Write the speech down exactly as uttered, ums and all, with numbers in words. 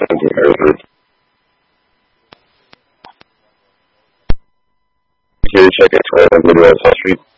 Can you check it for video on South Street?